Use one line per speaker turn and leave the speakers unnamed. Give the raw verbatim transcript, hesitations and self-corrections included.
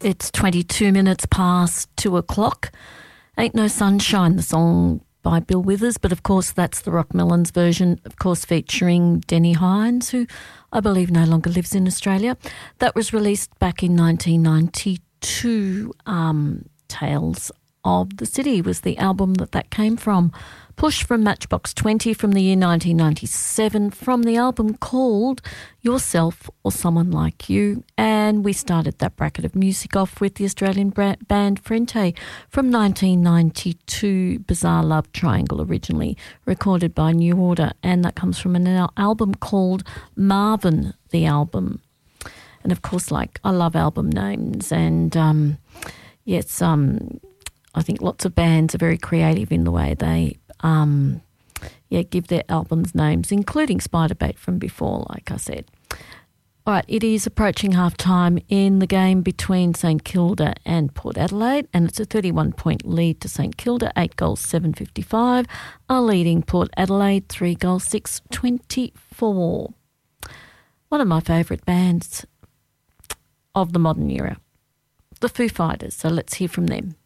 It's twenty-two minutes past two o'clock. Ain't No Sunshine, the song by Bill Withers, but of course that's the Rockmelons version, of course featuring Denny Hines, who I believe no longer lives in Australia. That was released back in nineteen ninety-two. Um, Tales of the City was the album that that came from. Push from Matchbox twenty from the year nineteen ninety-seven, from the album called Yourself or Someone Like You. And we started that bracket of music off with the Australian band Frente from nineteen ninety-two, Bizarre Love Triangle, originally recorded by New Order. And that comes from an album called Marvin, the album. And of course, like, I love album names. And um, yes, um, I think lots of bands are very creative in the way they Um, yeah, give their albums names, including Spiderbait from before, like I said. All right, it is approaching half-time in the game between St Kilda and Port Adelaide, and it's a thirty-one point lead to St Kilda, eight goals, seven fifty-five, are leading Port Adelaide, three goals, six twenty-four. One of my favourite bands of the modern era, the Foo Fighters, so let's hear from them.